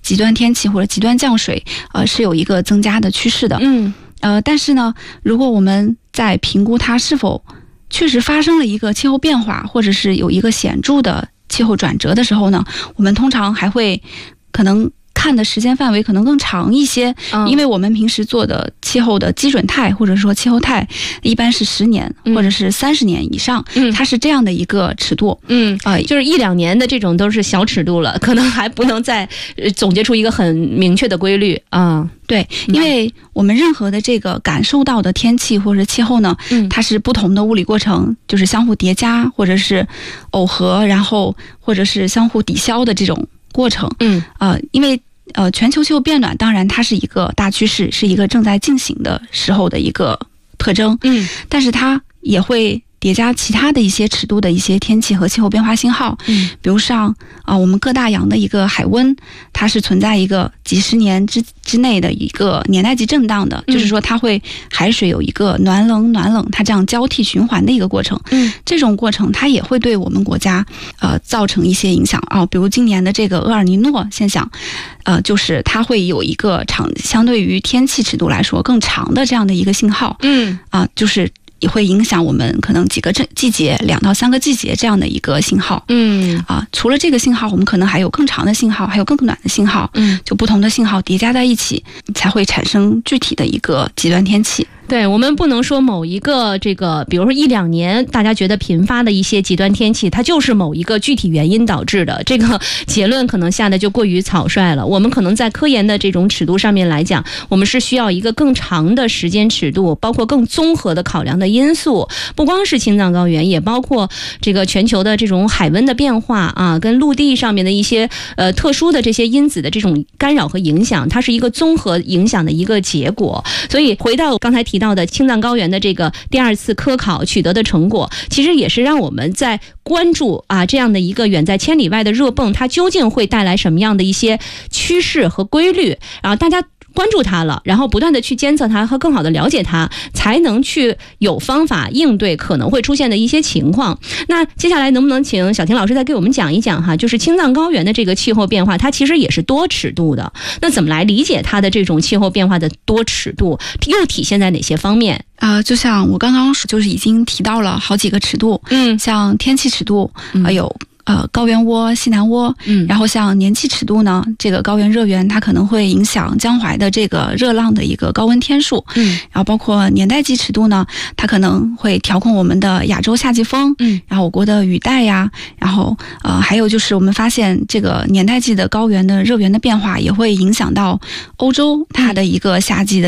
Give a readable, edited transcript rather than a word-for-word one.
极端天气或者极端降水是有一个增加的趋势的。但是呢，如果我们在评估它是否确实发生了一个气候变化，或者是有一个显著的气候转折的时候呢，我们通常还会可能看的时间范围可能更长一些，因为我们平时做的气候的基准态或者说气候态一般是10年或者是30年以上，它是这样的一个尺度。 就是1-2年的这种都是小尺度了，可能还不能再总结出一个很明确的规律啊。 对，因为我们任何的这个感受到的天气或者气候呢，它是不同的物理过程，就是相互叠加或者是耦合，然后或者是相互抵消的这种过程。因为全球气候变暖当然它是一个大趋势，是一个正在进行的时候的一个特征。但是它也会叠加其他的一些尺度的一些天气和气候变化信号。比如像我们各大洋的一个海温，它是存在一个几十年之内的一个年代级震荡的，就是说它会海水有一个暖冷它这样交替循环的一个过程。这种过程它也会对我们国家造成一些影响比如今年的这个厄尔尼诺现象，就是它会有一个相对于天气尺度来说更长的这样的一个信号。就是也会影响我们可能几个季节2到3个季节这样的一个信号。除了这个信号，我们可能还有更长的信号，还有更短的信号。就不同的信号叠加在一起，才会产生具体的一个极端天气。 对，我们不能说某一个这个，比如说1-2年大家觉得频发的一些极端天气，它就是某一个具体原因导致的，这个结论可能下的就过于草率了。我们可能在科研的这种尺度上面来讲，我们是需要一个更长的时间尺度，包括更综合的考量的因素，不光是青藏高原，也包括这个全球的这种海温的变化跟陆地上面的一些特殊的这些因子的这种干扰和影响，它是一个综合影响的一个结果。所以回到刚才提到的青藏高原的这个第2次科考取得的成果，其实也是让我们在关注这样的一个远在千里外的热泵，它究竟会带来什么样的一些趋势和规律，然后大家关注它了，然后不断的去监测它和更好的了解它，才能去有方法应对可能会出现的一些情况。那接下来能不能请小婷老师再给我们讲一讲就是青藏高原的这个气候变化，它其实也是多尺度的，那怎么来理解它的这种气候变化的多尺度，又体现在哪些方面？ 就像我刚刚就是已经提到了好几个尺度。像天气尺度有高原涡、西南涡，然后像年气尺度呢，这个高原热源它可能会影响江淮的这个热浪的一个高温天数。然后包括年代际尺度呢，它可能会调控我们的亚洲夏季风，然后我国的雨带呀，然后还有就是我们发现这个年代际的高原的热源的变化也会影响到欧洲它的一个夏季的